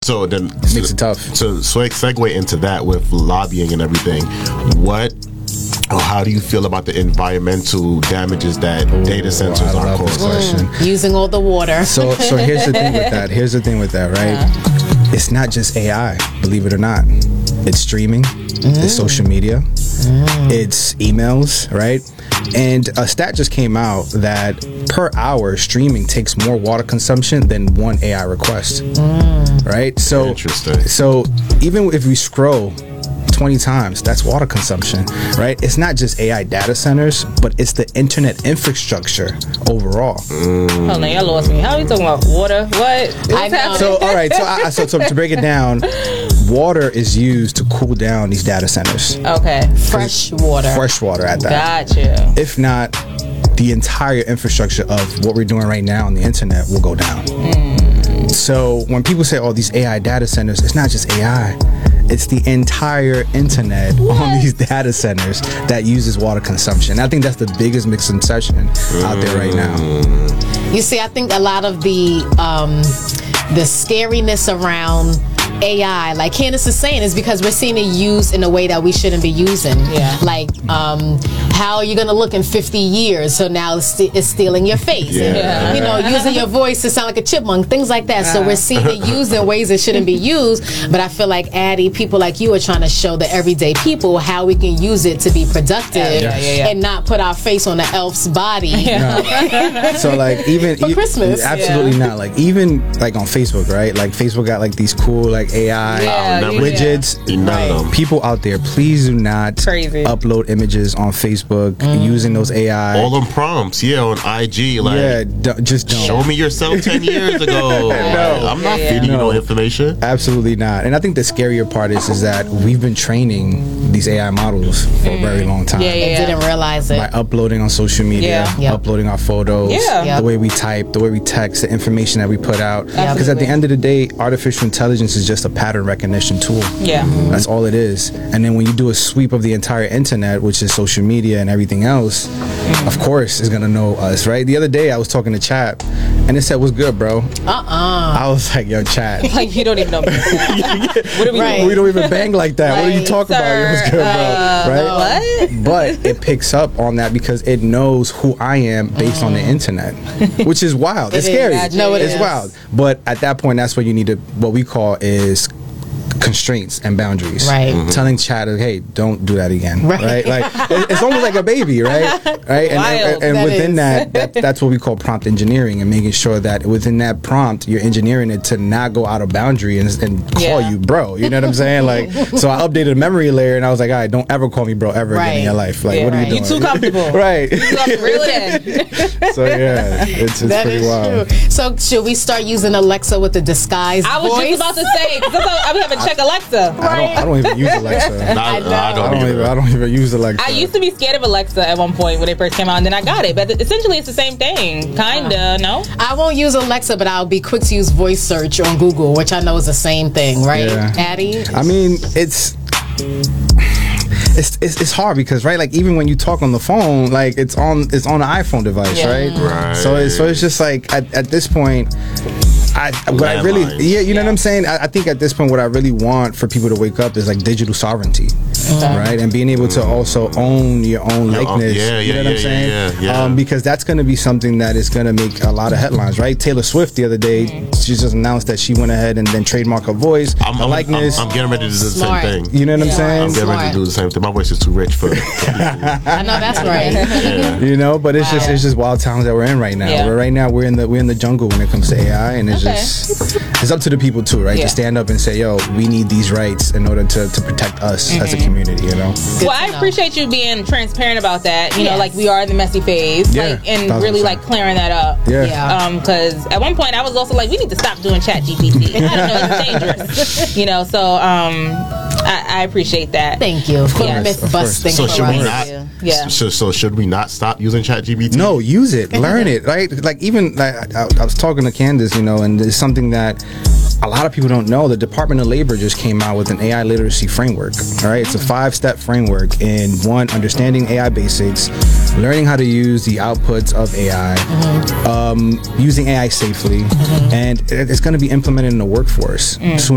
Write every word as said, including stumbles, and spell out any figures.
So then it makes it tough. So swag segue into that with lobbying and everything. What or how do you feel about the environmental damages that Ooh, data centers I are causing? Mm, using all the water. So so here's the thing with that. Here's the thing with that, right? Yeah. It's not just A I, believe it or not. It's streaming, mm. it's social media, mm. it's emails, right? And a stat just came out that per hour streaming takes more water consumption than one A I request, mm. right? So interesting. So even if we scroll twenty times, that's water consumption, right? It's not just A I data centers, but it's the internet infrastructure overall. Mm. Oh, no, y'all lost me. How are you talking about water? What? What's happening? So, all right. So, I, so, so to break it down, water is used to cool down these data centers. Okay. Fresh water. Fresh water at that. Gotcha. If not, the entire infrastructure of what we're doing right now on the internet will go down. Mm. So when people say, oh, these A I data centers, it's not just A I. It's the entire internet what? on these data centers that uses water consumption. I think that's the biggest misconception mm. out there right now. You see, I think a lot of the um, the scariness around A I, like Candace is saying, is because we're seeing it used in a way that we shouldn't be using. Yeah. Like, um, how are you going to look in fifty years? So now it's, st- it's stealing your face. Yeah. And, Yeah. you know, using your voice to sound like a chipmunk, things like that. So we're seeing it used in ways it shouldn't be used. But I feel like, Addie, people like you are trying to show the everyday people how we can use it to be productive yeah, yeah, yeah. and not put our face on the elf's body. No. So like even For e- Christmas. absolutely Yeah. not. Like even like on Facebook, right? Like Facebook got like these cool like A I Yeah, never- widgets. None Right. of them. People out there, please do not Crazy. upload images on Facebook Mm. using those A I. All them prompts, yeah, on I G, like yeah, don't, just don't. show me yourself ten years ago. No. I'm not Yeah, yeah. feeding you No. no information. Absolutely not. And I think the scarier part is is that we've been training these A I models for a very long time. Yeah, yeah, And yeah. didn't realize it. By uploading on social media, Yeah. Yep. uploading our photos, Yeah. Yep. the way we type, the way we text, the information that we put out. Because at Absolutely. the end of the day, artificial intelligence is just a pattern recognition tool. Yeah. That's all it is. And then when you do a sweep of the entire internet, which is social media and everything else, of course, it's gonna know us, right? The other day, I was talking to Chat, and it said, "What's good, bro?" Uh-uh. I was like, "Yo, Chat, Like, you don't even know. What are we Right. doing? we don't even bang like that. What are you Right, talking about? Yo, what's good, Uh, bro?" Right? What? But it picks up on that because it knows who I am based on the internet, which is wild. It's It is. scary. No, it it's is. wild. But at that point, that's what you need to, what we call is constraints and boundaries. Right. Mhm. Telling Chad, hey, don't do that again. Right. Right. Like it- it's almost like a baby, right? Right. And, Wild. and, and That within is. that, that, that's what we call prompt engineering, and making sure that within that prompt, you're engineering it to not go out of boundary and, and call Yeah. you bro. You know what I'm saying? Like, so I updated the memory layer, and I was like, all right, don't ever call me bro ever again Right. in your life. Like, Yeah, what are right. you You doing? too comfortable. Right. You got to reel it in. So yeah, it's, it's That pretty is wild. true. So should we start using Alexa with the disguised I was voice? just about to say, because I be having to check Alexa. I don't, I don't even use Alexa. Nah, I nah, know. I I don't, don't either. even. I don't even use Alexa. I used to be scared of Alexa at one point when they first came out, and then I got it. But essentially, it's the same thing. Kinda, no? I won't use Alexa, but I'll be quick to use voice search on Google, which I know is the same thing, right, Yeah. Addie? I mean, it's. It's, it's, it's hard because right, like even when you talk on the phone, like it's on it's on an iPhone device, Yeah. right? Right. So it's so it's just like at, at this point, I what I really Landlines. yeah you know what I'm saying. I, I think at this point, what I really want for people to wake up is like digital sovereignty, right, and being able to also own your own Your own- likeness. yeah, you know yeah, what I'm yeah, saying? yeah, yeah. Um, because that's going to be something that is going to make a lot of headlines, right? Taylor Swift the other day, she just announced that she went ahead and then trademarked her voice, I'm, her I'm, likeness. I'm, I'm getting ready to do the Smart. same thing. you know what I'm Yeah. saying? I'm getting ready Smart. to do the same thing. My voice is too rich for. I know that's right. Yeah. You know, but it's just it's just wild times that we're in right now. Yeah. But right now we're in the we're in the jungle when it comes to A I, and it's Okay. just it's up to the people too, right? Yeah. To stand up and say, "Yo, we need these rights in order to, to protect us as a community." You know? Well, I to know. appreciate you being transparent about that. You know, Yes. like we are in the messy phase, Yeah, like, and thousand really percent. like clearing that up. Yeah. Yeah. Um, because at one point I was also like, we need to stop doing Chat G P T. I don't know, it's dangerous. You know, so um, I, I appreciate that. Thank you for Yes, myth of course. busting. So for should we us. not? Yeah. So, so should we not stop using ChatGPT? No, use it, learn it, right? Like even like I, I was talking to Candace, you know, and it's something that a lot of people don't know. The Department of Labor just came out with an A I literacy framework. All right, it's a five-step framework in one, understanding A I basics, learning how to use the outputs of A I, mm-hmm. um, using A I safely, mm-hmm. and it- it's going to be implemented in the workforce soon